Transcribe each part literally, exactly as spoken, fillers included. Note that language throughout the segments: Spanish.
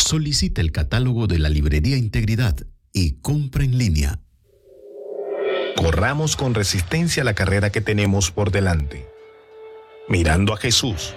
Solicite el catálogo de la Librería Integridad y compra en línea. Corramos con resistencia la carrera que tenemos por delante, mirando a Jesús,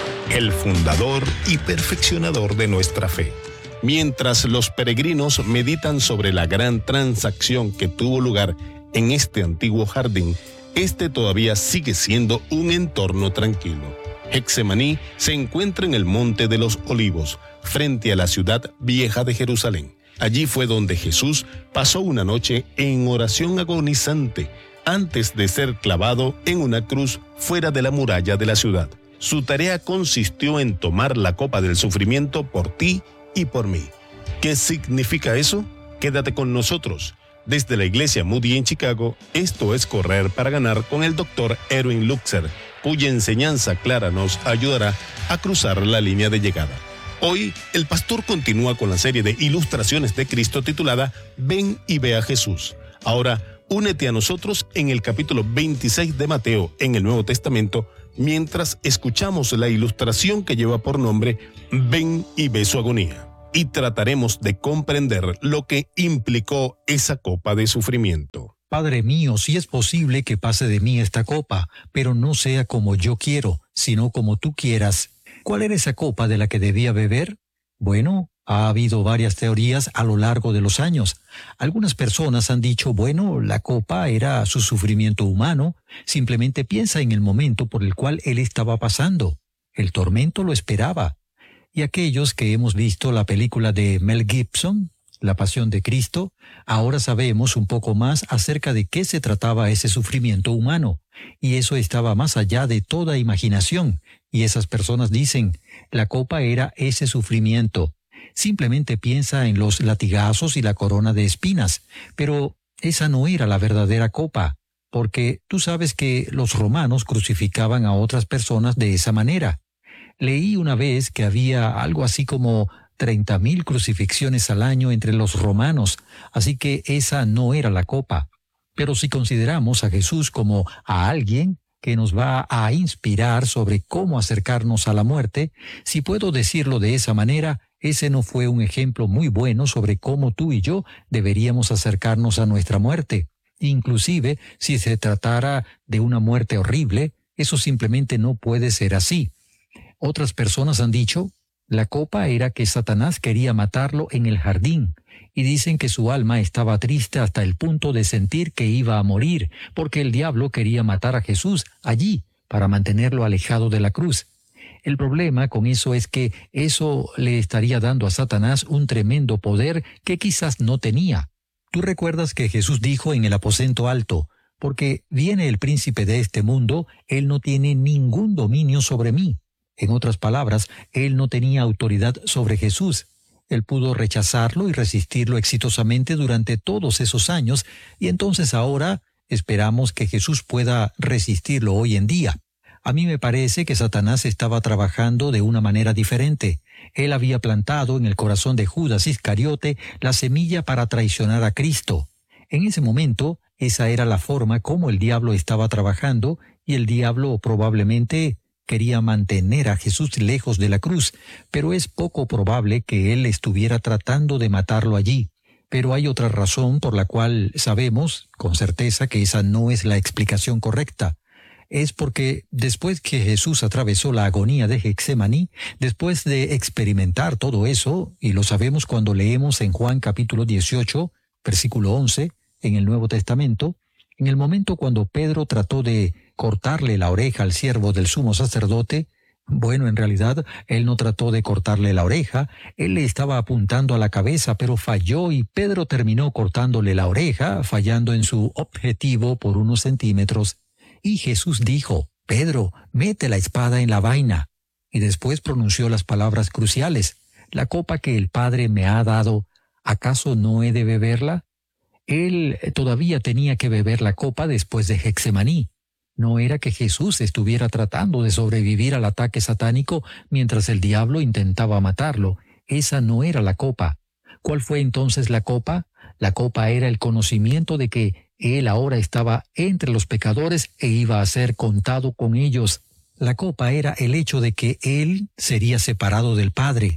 el fundador y perfeccionador de nuestra fe. Mientras los peregrinos meditan sobre la gran transacción que tuvo lugar en este antiguo jardín, este todavía sigue siendo un entorno tranquilo. Getsemaní se encuentra en el Monte de los Olivos, frente a la ciudad vieja de Jerusalén. Allí fue donde Jesús pasó una noche en oración agonizante antes de ser clavado en una cruz fuera de la muralla de la ciudad. Su tarea consistió en tomar la copa del sufrimiento por ti y por mí. ¿Qué significa eso? Quédate con nosotros. Desde la iglesia Moody en Chicago, esto es Correr para Ganar con el doctor Erwin Lutzer, cuya enseñanza clara nos ayudará a cruzar la línea de llegada. Hoy, el pastor continúa con la serie de ilustraciones de Cristo titulada Ven y ve a Jesús. Ahora, únete a nosotros en el capítulo veintiséis de Mateo en el Nuevo Testamento, mientras escuchamos la ilustración que lleva por nombre Ven y ve su agonía. Y trataremos de comprender lo que implicó esa copa de sufrimiento. Padre mío, si es posible que pase de mí esta copa, pero no sea como yo quiero, sino como tú quieras. ¿Cuál era esa copa de la que debía beber? Bueno, ha habido varias teorías a lo largo de los años. Algunas personas han dicho, bueno, la copa era su sufrimiento humano. Simplemente piensa en el momento por el cual él estaba pasando. El tormento lo esperaba. Y aquellos que hemos visto la película de Mel Gibson, La Pasión de Cristo, ahora sabemos un poco más acerca de qué se trataba ese sufrimiento humano. Y eso estaba más allá de toda imaginación. Y esas personas dicen, la copa era ese sufrimiento. Simplemente piensa en los latigazos y la corona de espinas. Pero esa no era la verdadera copa, porque tú sabes que los romanos crucificaban a otras personas de esa manera. Leí una vez que había algo así como treinta mil crucifixiones al año entre los romanos, así que esa no era la copa. Pero si consideramos a Jesús como a alguien que nos va a inspirar sobre cómo acercarnos a la muerte, si puedo decirlo de esa manera, ese no fue un ejemplo muy bueno sobre cómo tú y yo deberíamos acercarnos a nuestra muerte. Inclusive, si se tratara de una muerte horrible, eso simplemente no puede ser así. Otras personas han dicho, la copa era que Satanás quería matarlo en el jardín, y dicen que su alma estaba triste hasta el punto de sentir que iba a morir, porque el diablo quería matar a Jesús allí, para mantenerlo alejado de la cruz. El problema con eso es que eso le estaría dando a Satanás un tremendo poder que quizás no tenía. Tú recuerdas que Jesús dijo en el aposento alto, porque viene el príncipe de este mundo, él no tiene ningún dominio sobre mí. En otras palabras, él no tenía autoridad sobre Jesús. Él pudo rechazarlo y resistirlo exitosamente durante todos esos años, y entonces ahora esperamos que Jesús pueda resistirlo hoy en día. A mí me parece que Satanás estaba trabajando de una manera diferente. Él había plantado en el corazón de Judas Iscariote la semilla para traicionar a Cristo. En ese momento, esa era la forma como el diablo estaba trabajando, y el diablo probablemente quería mantener a Jesús lejos de la cruz, pero es poco probable que él estuviera tratando de matarlo allí. Pero hay otra razón por la cual sabemos con certeza que esa no es la explicación correcta. Es porque después que Jesús atravesó la agonía de Getsemaní, después de experimentar todo eso, y lo sabemos cuando leemos en Juan capítulo dieciocho, versículo once, en el Nuevo Testamento, en el momento cuando Pedro trató de cortarle la oreja al siervo del sumo sacerdote, bueno, en realidad, él no trató de cortarle la oreja, él le estaba apuntando a la cabeza, pero falló y Pedro terminó cortándole la oreja, fallando en su objetivo por unos centímetros. Y Jesús dijo, Pedro, mete la espada en la vaina. Y después pronunció las palabras cruciales, la copa que el Padre me ha dado, ¿acaso no he de beberla? Él todavía tenía que beber la copa después de Getsemaní. No era que Jesús estuviera tratando de sobrevivir al ataque satánico mientras el diablo intentaba matarlo. Esa no era la copa. ¿Cuál fue entonces la copa? La copa era el conocimiento de que él ahora estaba entre los pecadores e iba a ser contado con ellos. La copa era el hecho de que él sería separado del Padre.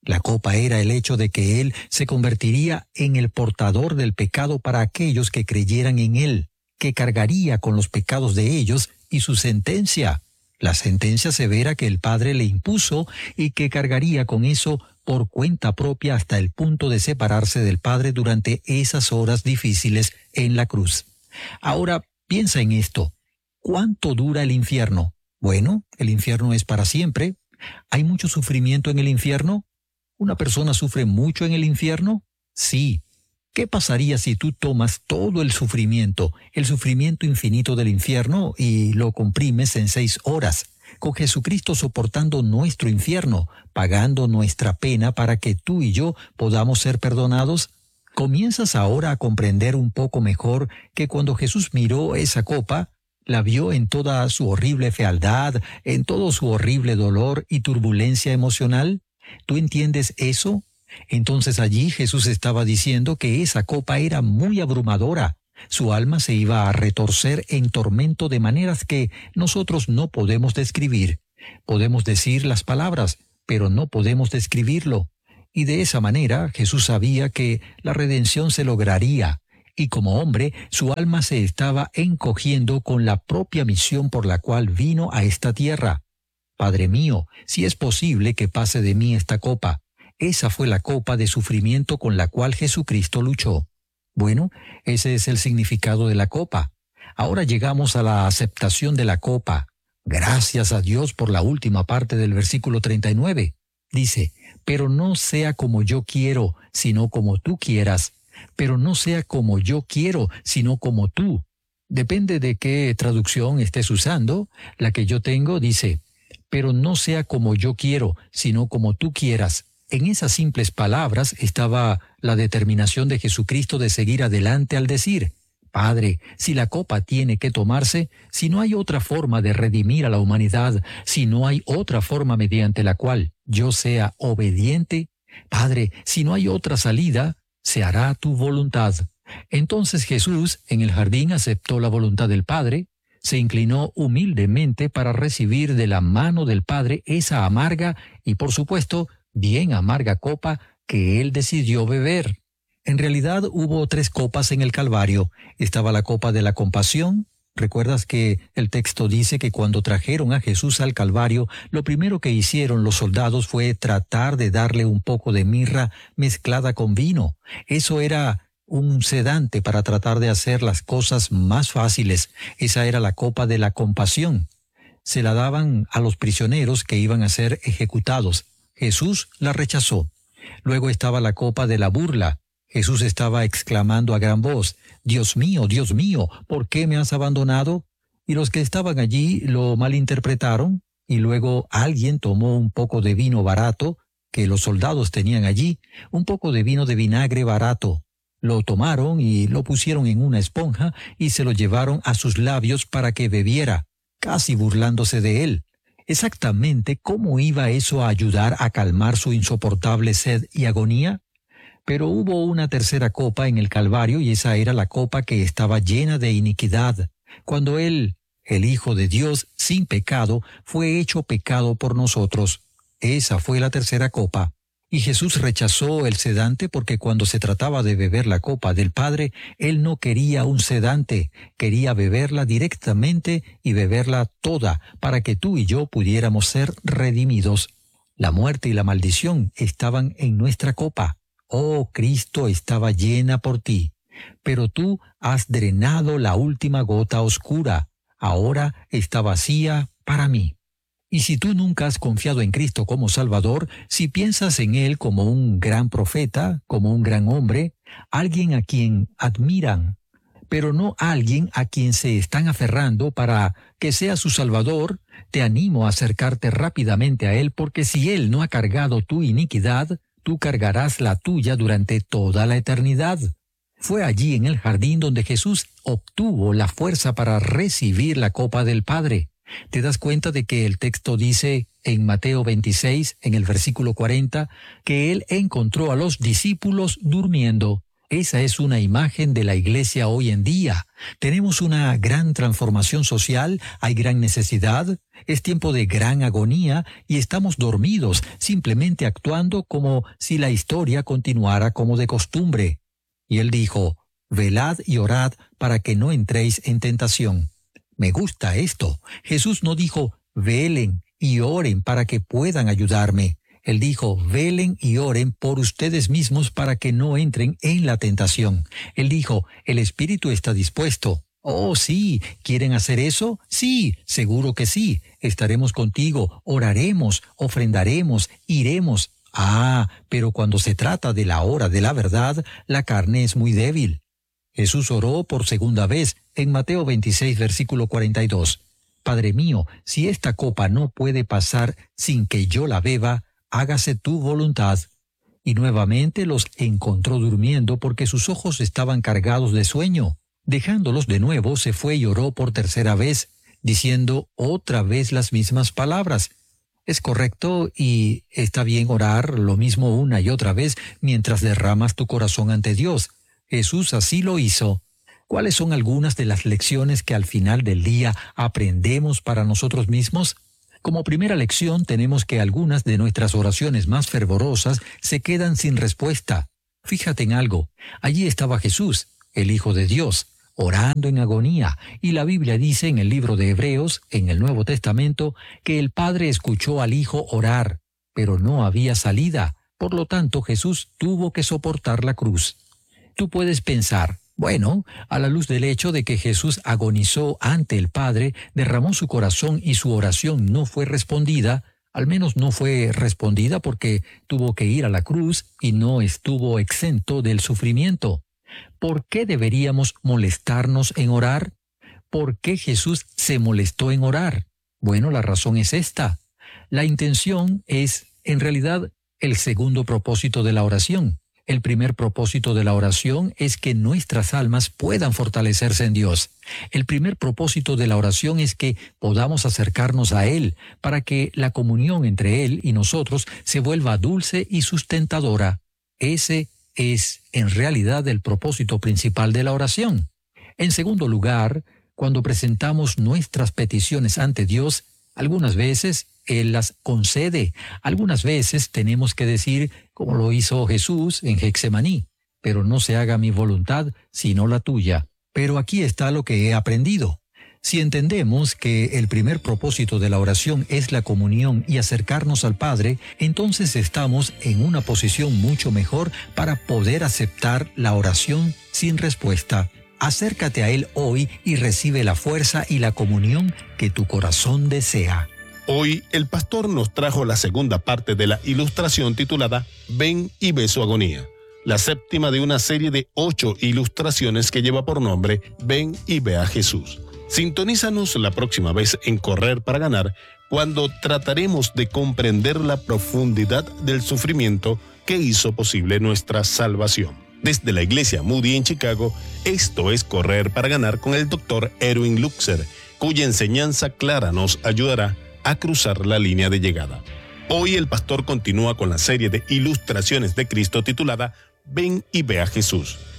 La copa era el hecho de que Él se convertiría en el portador del pecado para aquellos que creyeran en Él, que cargaría con los pecados de ellos y su sentencia, la sentencia severa que el Padre le impuso y que cargaría con eso por cuenta propia hasta el punto de separarse del Padre durante esas horas difíciles en la cruz. Ahora, piensa en esto. ¿Cuánto dura el infierno? Bueno, el infierno es para siempre. ¿Hay mucho sufrimiento en el infierno? ¿Una persona sufre mucho en el infierno? Sí. ¿Qué pasaría si tú tomas todo el sufrimiento, el sufrimiento infinito del infierno, y lo comprimes en seis horas, con Jesucristo soportando nuestro infierno, pagando nuestra pena para que tú y yo podamos ser perdonados? ¿Comienzas ahora a comprender un poco mejor que cuando Jesús miró esa copa, la vio en toda su horrible fealdad, en todo su horrible dolor y turbulencia emocional? ¿Tú entiendes eso? Entonces allí Jesús estaba diciendo que esa copa era muy abrumadora. Su alma se iba a retorcer en tormento de maneras que nosotros no podemos describir. Podemos decir las palabras, pero no podemos describirlo. Y de esa manera Jesús sabía que la redención se lograría. Y como hombre, su alma se estaba encogiendo con la propia misión por la cual vino a esta tierra. Padre mío, si es posible que pase de mí esta copa. Esa fue la copa de sufrimiento con la cual Jesucristo luchó. Bueno, ese es el significado de la copa. Ahora llegamos a la aceptación de la copa. Gracias a Dios por la última parte del versículo treinta y nueve. Dice, pero no sea como yo quiero, sino como tú quieras. Pero no sea como yo quiero, sino como tú. Depende de qué traducción estés usando. La que yo tengo dice, pero no sea como yo quiero, sino como tú quieras. En esas simples palabras estaba la determinación de Jesucristo de seguir adelante al decir, Padre, si la copa tiene que tomarse, si no hay otra forma de redimir a la humanidad, si no hay otra forma mediante la cual yo sea obediente, Padre, si no hay otra salida, se hará tu voluntad. Entonces Jesús en el jardín aceptó la voluntad del Padre, se inclinó humildemente para recibir de la mano del Padre esa amarga y, por supuesto, bien amarga copa que él decidió beber. En realidad hubo tres copas en el Calvario. Estaba la copa de la compasión. ¿Recuerdas que el texto dice que cuando trajeron a Jesús al Calvario, lo primero que hicieron los soldados fue tratar de darle un poco de mirra mezclada con vino? Eso era un sedante para tratar de hacer las cosas más fáciles. Esa era la copa de la compasión. Se la daban a los prisioneros que iban a ser ejecutados. Jesús la rechazó. Luego estaba la copa de la burla. Jesús estaba exclamando a gran voz, Dios mío, Dios mío, ¿por qué me has abandonado? Y los que estaban allí lo malinterpretaron, y luego alguien tomó un poco de vino barato, que los soldados tenían allí, un poco de vino de vinagre barato. Lo tomaron y lo pusieron en una esponja y se lo llevaron a sus labios para que bebiera, casi burlándose de él. Exactamente cómo iba eso a ayudar a calmar su insoportable sed y agonía. Pero hubo una tercera copa en el Calvario y esa era la copa que estaba llena de iniquidad, cuando Él, el Hijo de Dios, sin pecado, fue hecho pecado por nosotros. Esa fue la tercera copa. Y Jesús rechazó el sedante porque cuando se trataba de beber la copa del Padre, Él no quería un sedante, quería beberla directamente y beberla toda para que tú y yo pudiéramos ser redimidos. La muerte y la maldición estaban en nuestra copa. Oh, Cristo estaba llena por ti, pero tú has drenado la última gota oscura. Ahora está vacía para mí. Y si tú nunca has confiado en Cristo como Salvador, si piensas en Él como un gran profeta, como un gran hombre, alguien a quien admiran, pero no alguien a quien se están aferrando para que sea su Salvador, te animo a acercarte rápidamente a Él, porque si Él no ha cargado tu iniquidad, tú cargarás la tuya durante toda la eternidad. Fue allí en el jardín donde Jesús obtuvo la fuerza para recibir la copa del Padre. ¿Te das cuenta de que el texto dice en Mateo veintiséis, en el versículo cuarenta, que Él encontró a los discípulos durmiendo? Esa es una imagen de la iglesia hoy en día. Tenemos una gran transformación social, hay gran necesidad, es tiempo de gran agonía y estamos dormidos, simplemente actuando como si la historia continuara como de costumbre. Y él dijo, velad y orad para que no entréis en tentación. Me gusta esto. Jesús no dijo, velen y oren para que puedan ayudarme. Él dijo, velen y oren por ustedes mismos para que no entren en la tentación. Él dijo, el espíritu está dispuesto. Oh, sí, ¿quieren hacer eso? Sí, seguro que sí. Estaremos contigo, oraremos, ofrendaremos, iremos. Ah, pero cuando se trata de la hora de la verdad, la carne es muy débil. Jesús oró por segunda vez en Mateo veintiséis, versículo cuarenta y dos. Padre mío, si esta copa no puede pasar sin que yo la beba, hágase tu voluntad. Y nuevamente los encontró durmiendo porque sus ojos estaban cargados de sueño. Dejándolos de nuevo, se fue y oró por tercera vez, diciendo otra vez las mismas palabras. Es correcto y está bien orar lo mismo una y otra vez mientras derramas tu corazón ante Dios. Jesús así lo hizo. ¿Cuáles son algunas de las lecciones que al final del día aprendemos para nosotros mismos? Como primera lección tenemos que algunas de nuestras oraciones más fervorosas se quedan sin respuesta. Fíjate en algo, allí estaba Jesús, el Hijo de Dios, orando en agonía, y la Biblia dice en el libro de Hebreos, en el Nuevo Testamento, que el Padre escuchó al Hijo orar, pero no había salida, por lo tanto Jesús tuvo que soportar la cruz. Tú puedes pensar, bueno, a la luz del hecho de que Jesús agonizó ante el Padre, derramó su corazón y su oración no fue respondida, al menos no fue respondida porque tuvo que ir a la cruz y no estuvo exento del sufrimiento. ¿Por qué deberíamos molestarnos en orar? ¿Por qué Jesús se molestó en orar? Bueno, la razón es esta. La intención es, en realidad, el segundo propósito de la oración. El primer propósito de la oración es que nuestras almas puedan fortalecerse en Dios. El primer propósito de la oración es que podamos acercarnos a Él para que la comunión entre Él y nosotros se vuelva dulce y sustentadora. Ese es, en realidad, el propósito principal de la oración. En segundo lugar, cuando presentamos nuestras peticiones ante Dios, algunas veces Él las concede. Algunas veces tenemos que decir, como lo hizo Jesús en Getsemaní, pero no se haga mi voluntad, sino la tuya. Pero aquí está lo que he aprendido. Si entendemos que el primer propósito de la oración es la comunión y acercarnos al Padre, entonces estamos en una posición mucho mejor para poder aceptar la oración sin respuesta. Acércate a Él hoy y recibe la fuerza y la comunión que tu corazón desea. Hoy el pastor nos trajo la segunda parte de la ilustración titulada Ven y ve su agonía, la séptima de una serie de ocho ilustraciones que lleva por nombre Ven y ve a Jesús. Sintonízanos la próxima vez en Correr para Ganar, cuando trataremos de comprender la profundidad del sufrimiento que hizo posible nuestra salvación. Desde la Iglesia Moody en Chicago, esto es Correr para Ganar con el doctor Erwin Luxer, cuya enseñanza clara nos ayudará a cruzar la línea de llegada. Hoy el pastor continúa con la serie de ilustraciones de Cristo titulada Ven y ve a Jesús.